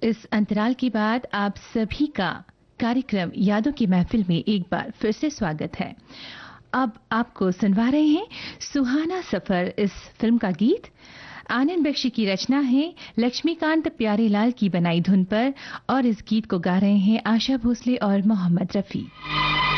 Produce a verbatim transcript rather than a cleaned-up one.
इस अंतराल के बाद आप सभी का कार्यक्रम यादों की महफिल में एक बार फिर से स्वागत है। अब आपको सुनवा रहे हैं सुहाना सफर इस फिल्म का गीत। आनंद बख्शी की रचना है, लक्ष्मीकांत प्यारेलाल की बनाई धुन पर, और इस गीत को गा रहे हैं आशा भोसले और मोहम्मद रफी।